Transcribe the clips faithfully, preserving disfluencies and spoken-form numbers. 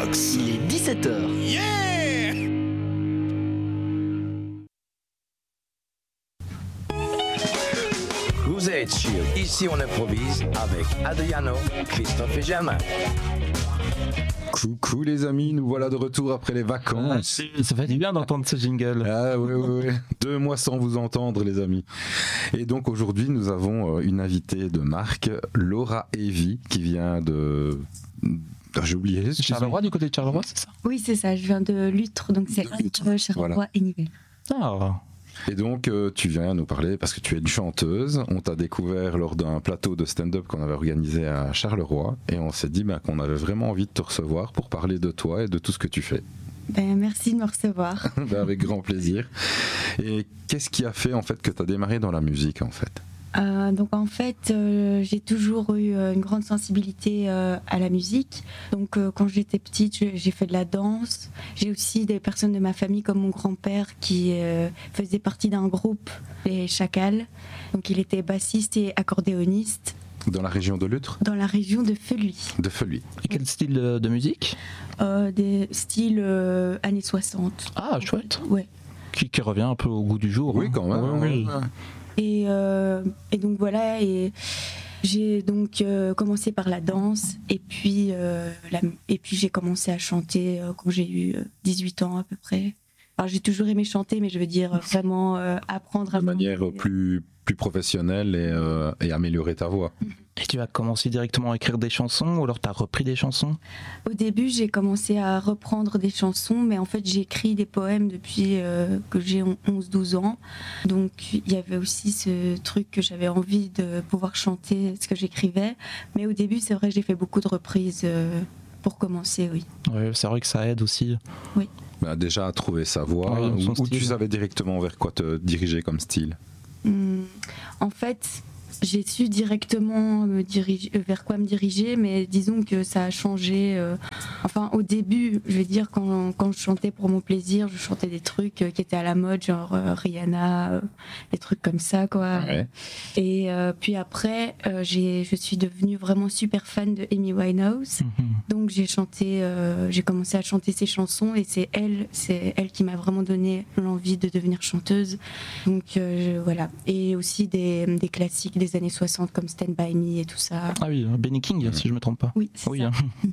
Equinox. Il est dix-sept heures. Yeah! Vous êtes sur Ici on improvise avec Adriano, Christophe et Germain. Coucou les amis, nous voilà de retour après les vacances. Ah, ça fait du bien d'entendre ce jingle. Ah oui, oui, oui. Deux mois sans vous entendre les amis. Et donc aujourd'hui nous avons une invitée de marque, Laura Evy, qui vient de... J'ai oublié. Charleroi, du côté de Charleroi, c'est ça? Oui, c'est ça, je viens de Lutre, donc c'est entre Charleroi Voilà. et Nivelles. Ah. Et donc euh, tu viens nous parler parce que tu es une chanteuse. On t'a découvert lors d'un plateau de stand-up qu'on avait organisé à Charleroi et on s'est dit ben, qu'on avait vraiment envie de te recevoir pour parler de toi et de tout ce que tu fais. Ben, merci de me recevoir. Ben, avec grand plaisir. Et qu'est-ce qui a fait en fait que tu as démarré dans la musique en fait? Euh, donc en fait, euh, j'ai toujours eu euh, une grande sensibilité euh, à la musique. Donc euh, quand j'étais petite, je- j'ai fait de la danse. J'ai aussi des personnes de ma famille comme mon grand-père qui euh, faisait partie d'un groupe, les Chacals. Donc il était bassiste et accordéoniste Dans la région de Lutre? dans la région de Feluy. De Feluy. Et quel style de, de musique? Euh, des styles euh, années soixante. Ah, chouette. Ouais. Qui, qui revient un peu au goût du jour. Oui hein. quand même. Oui, oui. Et, euh, et donc voilà, et j'ai donc euh, commencé par la danse, et puis, euh, la- et puis j'ai commencé à chanter euh, quand j'ai eu euh, dix-huit ans à peu près. Alors j'ai toujours aimé chanter, mais je veux dire euh, vraiment euh, apprendre à De manière chanter. plus, plus professionnelle et, euh, et améliorer ta voix. Et tu as commencé directement à écrire des chansons ou alors tu as repris des chansons? Au début, j'ai commencé à reprendre des chansons, mais en fait, j'écris des poèmes depuis euh, que j'ai onze douze ans. Donc, il y avait aussi ce truc que j'avais envie de pouvoir chanter ce que j'écrivais. Mais au début, c'est vrai que j'ai fait beaucoup de reprises euh, pour commencer, oui. Oui, c'est vrai que ça aide aussi. Ben, déjà à trouver sa voix. Ouais, son ou, ou tu style. savais directement vers quoi te diriger comme style? Hum, en fait, j'ai su directement me diriger, euh, vers quoi me diriger, mais disons que ça a changé. euh, enfin, au début, je vais dire, quand, quand je chantais pour mon plaisir, je chantais des trucs euh, qui étaient à la mode, genre euh, Rihanna, euh, des trucs comme ça, quoi. Ouais. Et euh, puis après, euh, j'ai, je suis devenue vraiment super fan de Amy Winehouse. Mhm. Donc j'ai chanté, euh, j'ai commencé à chanter ses chansons et c'est elle, c'est elle qui m'a vraiment donné l'envie de devenir chanteuse. Donc euh, je- voilà. Et aussi des, des classiques des années soixante comme Stand By Me et tout ça. Ah oui, Benny King, si je me trompe pas. Oui, c'est Oui. ça. hein. Mhm.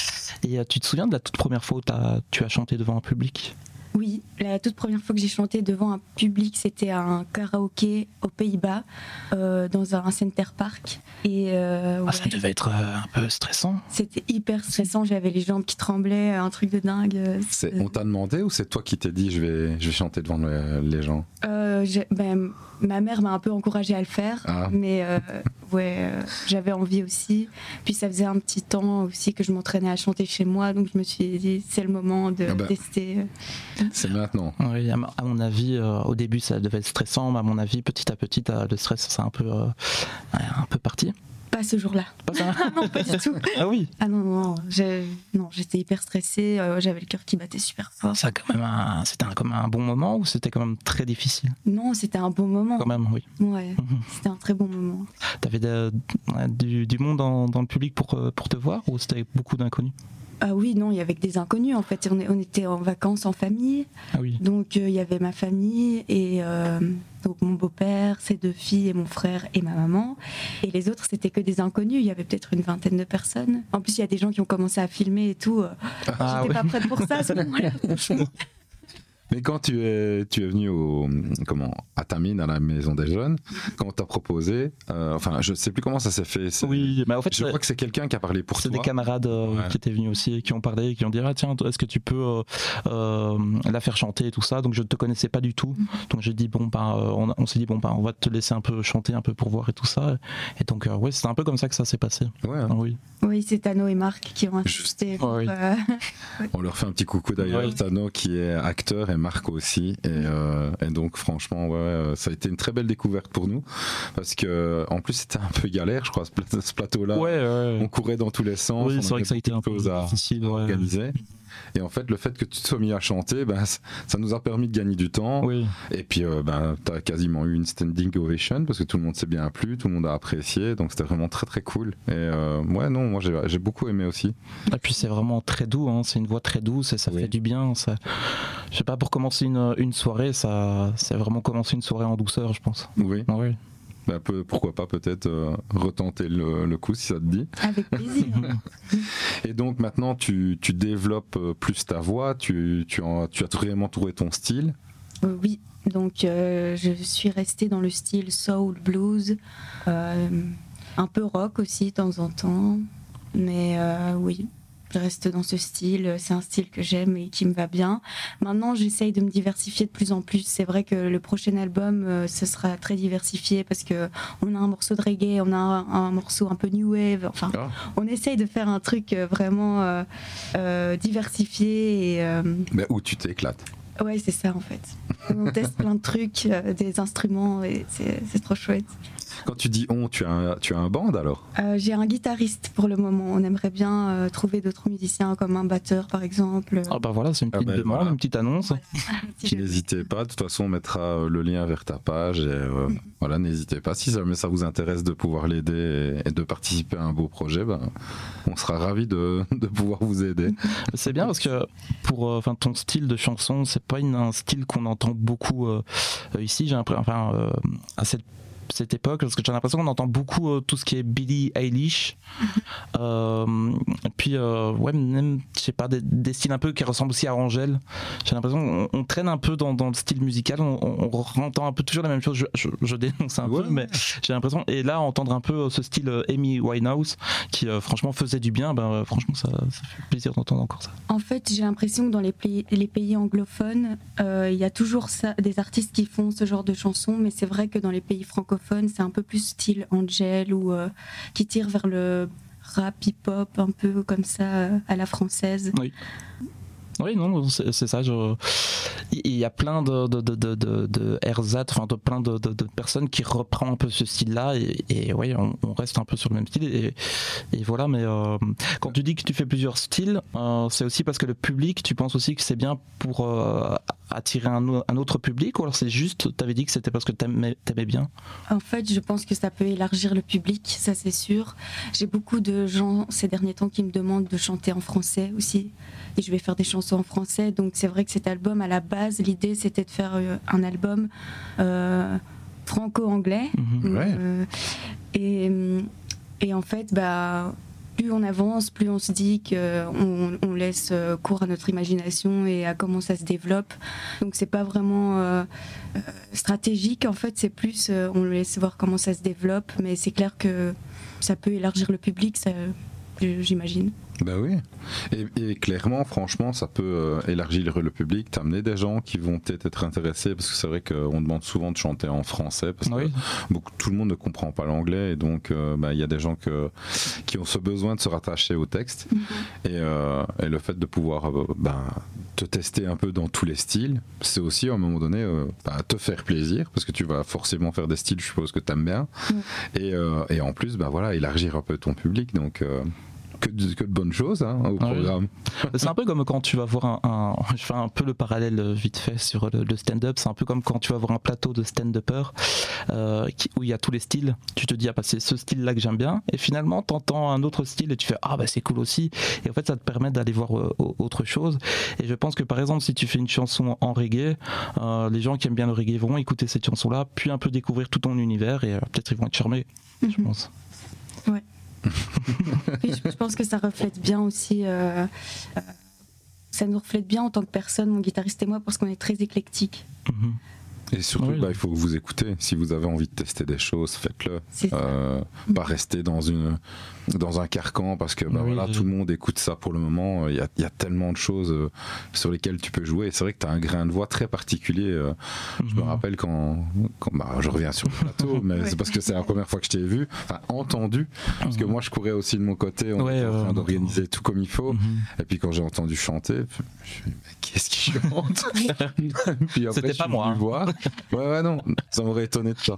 Et euh, tu te souviens de la toute première fois où t'as- tu as chanté devant un public? Oui, la toute première fois que j'ai chanté devant un public, c'était à un karaoké aux Pays-Bas, euh, dans un Center Park. Et euh, Ah, ça ouais, devait être euh, un peu stressant. c'était hyper stressant. J'avais les jambes qui tremblaient, un truc de dingue. C'est, on t'a demandé ou c'est toi qui t'es dit je vais, je vais chanter devant le- les gens? Euh, j'ai- ben, ma mère m'a un peu encouragée à le faire, Ah. mais euh, ouais, euh, j'avais envie aussi. Puis ça faisait un petit temps aussi que je m'entraînais à chanter chez moi, donc je me suis dit c'est le moment de Ah bah. tester. C'est maintenant. Oui, à mon- à mon avis, euh, au début ça devait être stressant, mais à mon avis, petit à petit, euh, le stress, c'est un peu, euh, ouais, un peu parti. Pas ce jour-là. Pas ça? non, pas du tout. Ah oui. Ah non, non, j'ai- non, j'étais hyper stressée, euh, j'avais le cœur qui battait super fort. Ça, quand même, un- c'était un, comme un bon moment ou c'était quand même très difficile? Non, c'était un bon moment. Quand même, oui. Ouais, Mhm. c'était un très bon moment. T'avais de- ouais, du, du monde dans, dans le public pour, euh, pour te voir ou c'était beaucoup d'inconnus? Ah oui, non, il y avait que des inconnus en fait. On, est- on était en vacances en famille. Ah oui. Donc euh, il y avait ma famille et euh, donc mon beau-père, ses deux filles et mon frère et ma maman. Et les autres, c'était que des inconnus. Il y avait peut-être une vingtaine de personnes. En plus, il y a des gens qui ont commencé à filmer et tout. Ah, J'étais oui. pas prête pour ça à ce moment-là. franchement. Mais quand tu es, tu es venu au, comment, à Tamine, à la Maison des Jeunes, quand on t'a proposé, euh, enfin, je ne sais plus comment ça s'est fait. c'est- Oui, mais en fait, Je c'est- crois que c'est quelqu'un qui a parlé pour c'est toi. des camarades euh, Ouais. qui étaient venus aussi et qui ont parlé et qui ont dit ah tiens toi, est-ce que tu peux euh, euh, la faire chanter et tout ça, donc je ne te connaissais pas du tout, donc j'ai dit bon bah euh, on, on s'est dit bon bah on va te laisser un peu chanter un peu pour voir et tout ça, et donc euh, ouais c'était un peu comme ça que ça s'est passé. Ouais, hein. Ah oui. Oui, c'est Tano et Marc qui ont insisté. pour, Oui. euh, On leur fait un petit coucou d'ailleurs. Ouais. Tano qui est acteur et Marc aussi. Et, euh, et donc, franchement, ouais, ça a été une très belle découverte pour nous. Parce que, en plus, c'était un peu galère, je crois, ce, pla- ce plateau-là. Ouais, ouais. On courait dans tous les sens. Oui, on c'est vrai avait que ça a été un peu beaucoup de choses à difficile. Ouais. organiser. Et en fait, le fait que tu te sois mis à chanter, ben, ça nous a permis de gagner du temps. Oui. Et puis, euh, ben, tu as quasiment eu une standing ovation parce que tout le monde s'est bien plu, tout le monde a apprécié. Donc, c'était vraiment très, très cool. Et euh, ouais, non, moi, j'ai, j'ai beaucoup aimé aussi. Et puis, c'est vraiment très doux. Hein. C'est une voix très douce et ça Oui. fait du bien. Ça... Je sais pas, pour commencer une, une soirée, ça, c'est vraiment commencer une soirée en douceur, je pense. Oui. Ah, oui. Ben, peu, pourquoi pas peut-être euh, retenter le, le coup si ça te dit. Avec plaisir. Et donc maintenant tu, tu développes plus ta voix, tu, tu, en, tu as vraiment trouvé ton style. Euh, oui, donc euh, je suis restée dans le style soul, blues, euh, un peu rock aussi de temps en temps, mais euh, oui, je reste dans ce style, c'est un style que j'aime et qui me va bien. Maintenant, j'essaye de me diversifier de plus en plus. C'est vrai que le prochain album, euh, ce sera très diversifié parce que on a un morceau de reggae, on a un, un morceau un peu new wave. Enfin, Ah. on essaye de faire un truc euh, vraiment euh, euh, diversifié et euh, Mais où tu t'éclates. ouais, c'est ça en fait. On teste plein de trucs, euh, des instruments et c'est, c'est trop chouette. Quand tu dis on, tu as un, tu as un band alors? Euh, j'ai un guitariste pour le moment. On aimerait bien euh, trouver d'autres musiciens comme un batteur par exemple. Ah bah voilà, c'est une Ah petite ben demande, voilà. une petite annonce. Si Qui je- n'hésitez pas, de toute façon on mettra euh, le lien vers ta page et euh, voilà, n'hésitez pas. Si jamais ça vous intéresse de pouvoir l'aider et, et de participer à un beau projet, ben, on sera ravis de, de pouvoir vous aider. C'est bien parce que pour euh, enfin ton style de chanson, c'est pas une, un style qu'on entend beaucoup euh, euh, ici. J'ai l'impression, enfin euh, à cette cette époque, parce que j'ai l'impression qu'on entend beaucoup euh, tout ce qui est Billie Eilish, euh, et puis euh, ouais, même je sais pas des, des styles un peu qui ressemblent aussi à Angèle. J'ai l'impression qu'on on traîne un peu dans, dans le style musical, on, on, on entend un peu toujours la même chose. Je, je, je dénonce un Ouais. peu, mais j'ai l'impression. Et là, entendre un peu ce style euh, Amy Winehouse, qui euh, franchement faisait du bien, ben euh, franchement ça, ça fait plaisir d'entendre encore ça. En fait, j'ai l'impression que dans les pays, les pays anglophones, euh, il y a toujours ça, des artistes qui font ce genre de chansons, mais c'est vrai que dans les pays francophones, c'est un peu plus style Angèle ou euh, qui tire vers le rap hip-hop, un peu comme ça, euh, à la française. Oui. Oui, non, c'est, c'est ça. Je... Il y a plein de, de, de, de, de, de R Z, enfin de plein de, de, de personnes qui reprennent un peu ce style-là, et, et oui, on, on reste un peu sur le même style. Et, et voilà, mais euh, quand tu dis que tu fais plusieurs styles, euh, c'est aussi parce que le public, tu penses aussi que c'est bien pour euh, attirer un, un autre public, ou alors c'est juste, tu avais dit que c'était parce que t'aimais, t'aimais bien? En fait, je pense que ça peut élargir le public, ça c'est sûr. J'ai beaucoup de gens ces derniers temps qui me demandent de chanter en français aussi. Et je vais faire des chansons en français. Donc c'est vrai que cet album, à la base, l'idée c'était de faire euh, un album euh, franco-anglais. Mm-hmm. Ouais. Euh, et, et en fait, bah, plus on avance, plus on se dit qu'on on laisse cours à notre imagination et à comment ça se développe. Donc c'est pas vraiment euh, stratégique, en fait, c'est plus euh, on laisse voir comment ça se développe. Mais c'est clair que ça peut élargir le public, ça, j'imagine. Ben oui, et, et clairement, franchement, ça peut euh, élargir le public, t'amener des gens qui vont peut-être être intéressés, parce que c'est vrai qu'on demande souvent de chanter en français, parce Oui. que beaucoup, tout le monde ne comprend pas l'anglais, et donc il euh, ben, y a des gens que, qui ont ce besoin de se rattacher au texte, Mm-hmm. et, euh, et le fait de pouvoir euh, ben, te tester un peu dans tous les styles, c'est aussi à un moment donné euh, ben, te faire plaisir, parce que tu vas forcément faire des styles, je suppose que t'aimes bien, Mm. et, euh, et en plus, ben, voilà, élargir un peu ton public, donc... Euh, Que de, que de bonnes choses hein, au Ah oui. programme. C'est un peu comme quand tu vas voir un, un- je fais un peu le parallèle vite fait sur le, le stand-up, c'est un peu comme quand tu vas voir un plateau de stand-uppers euh, qui- où il y a tous les styles, tu te dis ah bah c'est ce style-là que j'aime bien, et finalement t'entends un autre style et tu fais ah bah c'est cool aussi, et en fait ça te permet d'aller voir euh, autre chose. Et je pense que par exemple si tu fais une chanson en reggae, euh, les gens qui aiment bien le reggae vont écouter cette chanson-là, puis un peu découvrir tout ton univers, et euh, peut-être ils vont être charmés, je Mhm. pense. Ouais. Puis je, je pense que ça reflète bien aussi. Euh, euh, ça nous reflète bien en tant que personne, mon guitariste et moi, parce qu'on est très éclectique. Mhm. Et surtout, Oui. bah, il faut que vous écoutez. Si vous avez envie de tester des choses, faites-le. C'est ça. Euh, pas rester dans, une, dans un carcan parce que bah, Oui, voilà, je- tout le monde écoute ça pour le moment. Il y a, il y a tellement de choses euh, sur lesquelles tu peux jouer. Et c'est vrai que tu as un grain de voix très particulier. euh, Je me Mhm. rappelle quand, quand bah, je reviens sur le plateau, mais Ouais. c'est parce que c'est la première fois que je t'ai vu, enfin entendu. Parce que moi, je courais aussi de mon côté, on Ouais, était en train euh, d'organiser tout comme il faut. Mhm. Et puis quand j'ai entendu chanter, je me suis dit, mais qu'est-ce qui chante? Puis après, C'était je suis pas moi, venu hein. voir. Ouais, ouais, non, ça m'aurait étonné de toi.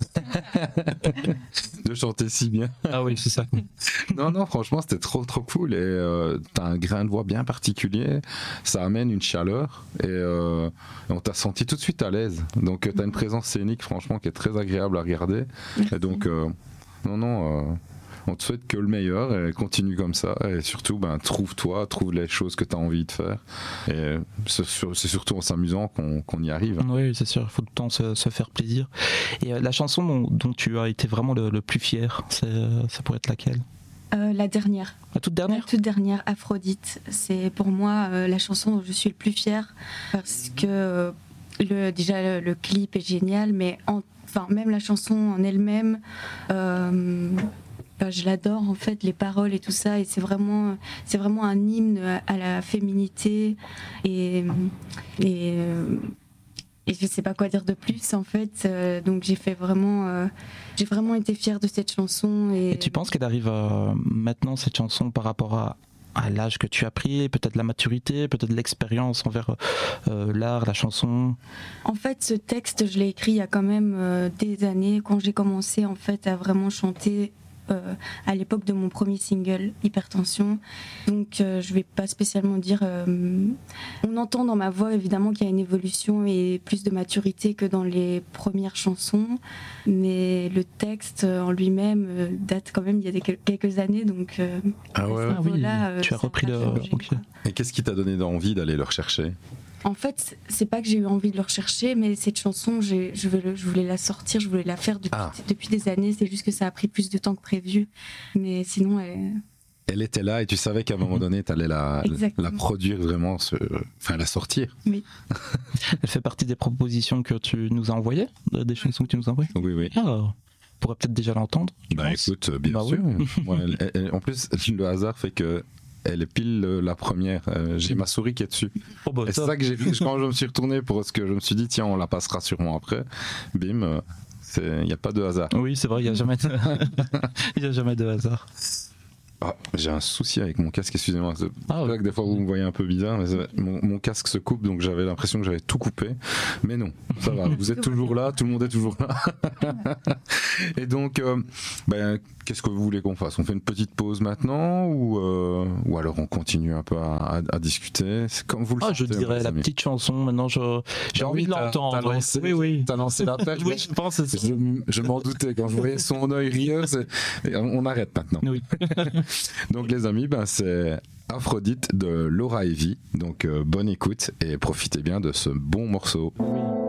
De chanter si bien. Ah oui, c'est ça. Non, non, franchement, c'était trop, trop cool. Et euh, t'as un grain de voix bien particulier. Ça amène une chaleur. Et, euh, et on t'a senti tout de suite à l'aise. Donc, euh, t'as une présence scénique, franchement, qui est très agréable à regarder. Et donc, euh, non, non. Euh, on te souhaite que le meilleur et continue comme ça. Et surtout, ben, trouve-toi, trouve les choses que tu as envie de faire. Et c'est, sur- c'est surtout en s'amusant qu'on, qu'on y arrive. Oui, c'est sûr, il faut tout le temps se, se faire plaisir. Et euh, la chanson dont, dont tu as été vraiment le, le plus fier, c'est, euh, ça pourrait être laquelle? Euh, la dernière. La toute La dernière? toute dernière, Aphrodite. C'est pour moi euh, la chanson dont je suis le plus fière parce que euh, le, déjà le, le clip est génial, mais en- enfin même la chanson en elle-même, euh, ben, je l'adore en fait, les paroles et tout ça, et c'est vraiment, c'est vraiment un hymne à, à la féminité et et euh, et je sais pas quoi dire de plus en fait. Euh, donc j'ai fait vraiment, euh, j'ai vraiment été fière de cette chanson. Et, Et tu penses qu'elle arrive euh, maintenant, cette chanson, par rapport à, à l'âge que tu as pris, peut-être la maturité, peut-être l'expérience envers euh, l'art, la chanson? En fait, ce texte, je l'ai écrit il y a quand même euh, des années, quand j'ai commencé en fait à vraiment chanter euh, à l'époque de mon premier single, Hypertension. Donc, euh, je vais pas spécialement dire. euh, on entend dans ma voix évidemment qu'il y a une évolution et plus de maturité que dans les premières chansons, mais le texte euh, en lui-même euh, date quand même il y a des, quelques années, donc. euh, Ah ouais, à ce ouais. Ah oui, niveau-là, euh, tu as ça a repris pas le... changé, ok. quoi. Et qu'est-ce qui t'a donné envie d'aller le rechercher? En fait, c'est pas que j'ai eu envie de le rechercher, mais cette chanson, j'ai- je, veux le- je voulais la sortir, je voulais la faire depuis, Ah. depuis des années. C'est juste que ça a pris plus de temps que prévu. Mais sinon, elle... Elle était là et tu savais qu'à un moment donné, tu allais la, Exactement. la produire vraiment, ce- enfin la sortir. Elle fait partie des propositions que tu nous as envoyées, des chansons que tu nous as envoyées? Oui, oui. Ah, on pourrait peut-être déjà l'entendre. tu Bah penses? écoute, bien Bah sûr. oui. Ouais, elle- elle- en plus, le hasard fait que elle est pile euh, la première. Euh, j'ai ma souris qui est dessus. Oh, bah, Et c'est top. ça que j'ai vu quand je me suis retourné pour ce que je me suis dit, tiens, on la passera sûrement après. Bim, euh, il n'y a pas de hasard. Oui, c'est vrai, il n'y a jamais de... il y a jamais de hasard. Ah, j'ai un souci avec mon casque, excusez-moi. C'est Ah, pour ça que des fois vous me voyez un peu bizarre, mais c'est- mon, mon casque se coupe, donc j'avais l'impression que j'avais tout coupé. Mais non, ça va, vous êtes toujours là, tout le monde est toujours là. Et donc, euh, ben, qu'est-ce que vous voulez qu'on fasse? On fait une petite pause maintenant ou, euh, ou alors on continue un peu à, à- à discuter? C'est comme vous le Ah, je sentez, dirais mes la amis. petite chanson, maintenant je... j'ai Ah envie oui, de t'as- l'entendre. t'as lancé- Oui, oui. T'as lancé la perche. Oui, je pense que c'est ça. Je, je m'en doutais quand je voyais son œil rieur. c'est- et on on arrête maintenant. Oui. Donc les amis, ben, c'est Aphrodite de Laura Heavy. Donc euh, bonne écoute et profitez bien de ce bon morceau. Oui.